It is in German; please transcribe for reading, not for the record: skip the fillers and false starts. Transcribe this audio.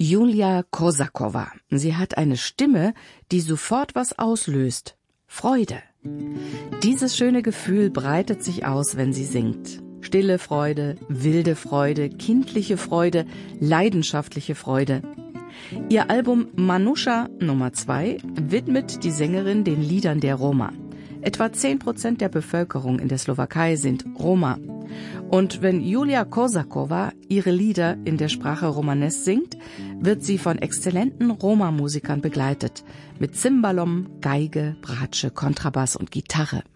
Julia Kosakowa. Sie hat eine Stimme, die sofort was auslöst. Freude. Dieses schöne Gefühl breitet sich aus, wenn sie singt. Stille Freude, wilde Freude, kindliche Freude, leidenschaftliche Freude. Ihr Album Manusha Nummer 2 widmet die Sängerin den Liedern der Roma. Etwa 10% der Bevölkerung in der Slowakei sind Roma. Und wenn Julia Kosakowa ihre Lieder in der Sprache Romanes singt, wird sie von exzellenten Roma-Musikern begleitet. Mit Cimbalom, Geige, Bratsche, Kontrabass und Gitarre.